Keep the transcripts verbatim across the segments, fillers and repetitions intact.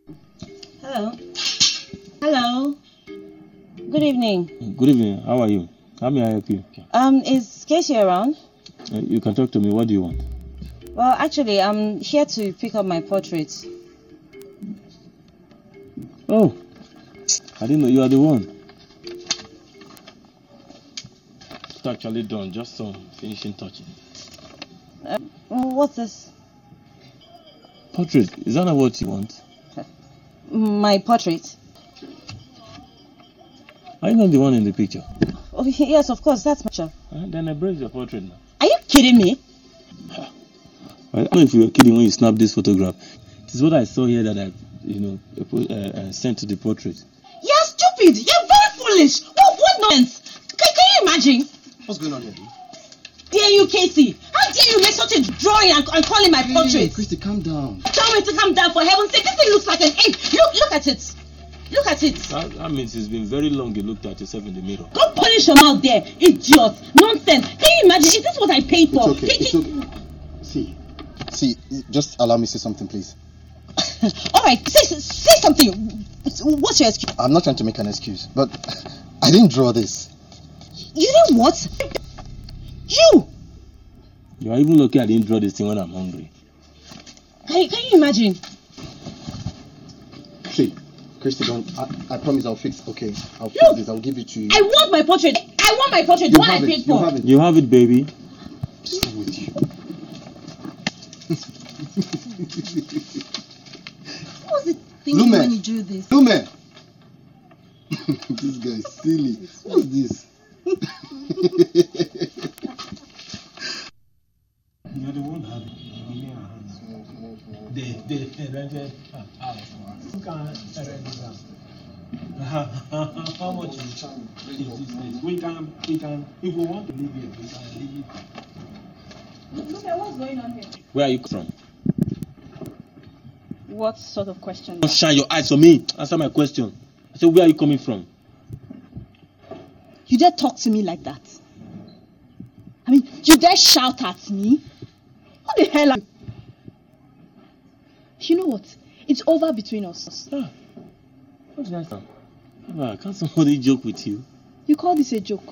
Hello. Hello. Good evening. Good evening. How are you? How may I help you? Um, is Casey around? Uh, you can talk to me. What do you want? Well, actually, I'm here to pick up my portrait. Oh, I didn't know you are the one. It's actually done. Just some finishing touches. Uh, what's this? Portrait. Is that not what you want? My portrait? Are you not the one in the picture? Oh, yes, of course. That's my picture. Uh, then embrace your portrait now. Are you kidding me? I don't know if you were kidding when you snapped this photograph. It is what I saw here that I, you know, uh, uh, sent to the portrait. You're stupid. You're very foolish. What, what nonsense? Can, can you imagine? What's going on here? Dare you, Casey? How dare you make such a drawing and, and call it my portrait? Hey, Christy, calm down. Tell me to calm down, for heaven's sake. This thing looks like an egg. Look, look at it. Look at it. That, that means it's been very long you looked at yourself in the mirror. Go punish your mouth there, idiot. Nonsense. Can you imagine? Is this what I paid for? It's okay. It's okay. See, see, just allow me to say something, please. All right, say, say something. What's your excuse? I'm not trying to make an excuse, but I didn't draw this. You didn't what? You! You are even lucky I didn't draw this thing when I'm hungry. Can, can you imagine? See, Christy, don't. I, I promise I'll fix. Okay, I'll fix Look, this. I'll give it to you. I want my portrait. I want my portrait. You The one I have it. paid You for. have it. You have it, baby. Just go with you. What was it thinking Lume. when you drew this? Lume! This guy is silly. What's this? You're the one having it. They, they, they rented a house. You can't rent it out. How much is this place? We can, we can, if we want to live here, we can live here. Look at what's going on here. Where are you from? What sort of question? Don't shine your eyes on me. Answer my question. I said, where are you coming from? You dare talk to me like that? I mean, you dare shout at me? What the hell are you? You know what? It's over between us. Ah, what's that now? Ah, can't somebody joke with you? You call this a joke?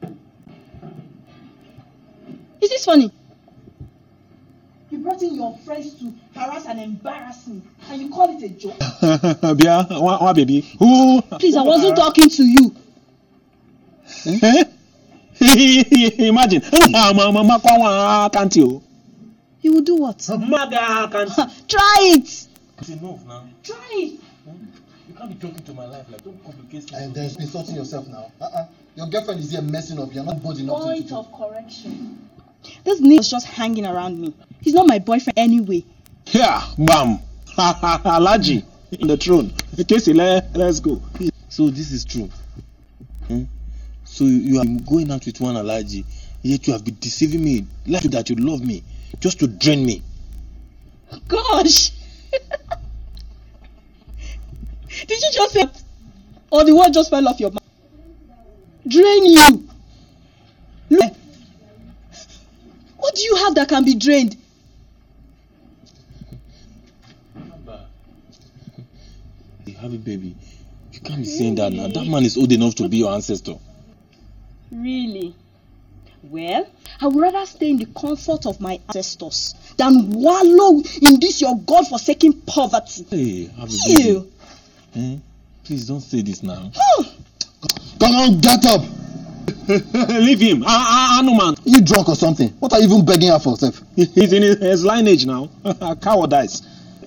Is this funny? You brought in your friends to harass and embarrass me, and you call it a joke? Bia, what baby? Who? Please, I wasn't talking to you. Eh? Imagine. Can't you? You will do what? Try it. It's enough now. Try it. You can't be talking to my life like don't complicate things. And then insulting yourself now. Uh-uh. Your girlfriend is here messing up. You're not bold enough to Point do. of correction. This nigga is just hanging around me. He's not my boyfriend anyway. Yeah, bam. Alaji in the throne. Casey, let, let's go. So this is true. Hmm? So you are going out with one Alaji, yet you have been deceiving me, like that you love me, just to drain me. Gosh! Did you just say that? Or the word just fell off your mouth? Drain you! Look! What do you have that can be drained? You have it, baby. You can't be saying that now. That man is old enough to be your ancestor. Really? Well, I would rather stay in the comfort of my ancestors than wallow in this your God-forsaken poverty. Hey, have a You! Eh? Please don't say this now. Come on, get up! Leave him. Ah, ah, no man. You drunk or something? What are you even begging her for, Seth? He's in his, his lineage now. Cowardice.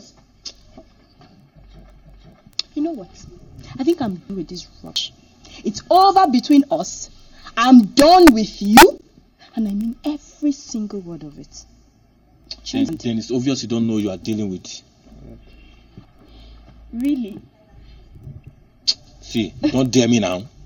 You know what? I think I'm done with this rubbish. It's over between us. I'm done with you. And I mean every single word of it. Then, then it's obvious you don't know you are dealing with. Really? See, don't dare me now.